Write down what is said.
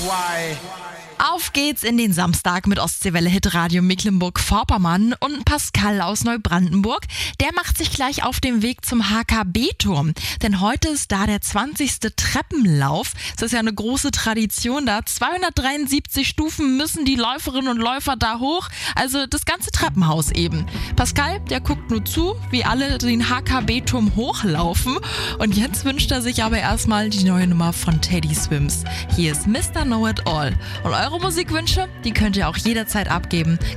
Auf geht's in den Samstag mit Ostseewelle Hitradio Mecklenburg-Vorpommern und Pascal aus Neubrandenburg. Der macht sich gleich auf den Weg zum HKB-Turm, denn heute ist da der 20. Treppenlauf. Das ist ja eine große Tradition da. 273 Stufen müssen die Läuferinnen und Läufer da hoch, also das ganze Treppenhaus eben. Pascal, der guckt nur zu, wie alle den HKB-Turm hochlaufen, und jetzt wünscht er sich aber erstmal die neue Nummer von Teddy Swims. Hier ist Mr. Know It All. Und eure Musikwünsche, die könnt ihr auch jederzeit abgeben.